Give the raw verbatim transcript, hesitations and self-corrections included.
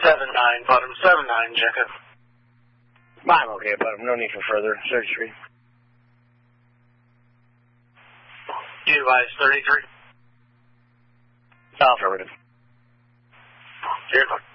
seven nine, bottom seven nine, Jacob. I'm okay, bottom. No need for further surgery. Utilize thirty-three. Affirmative. Jacob.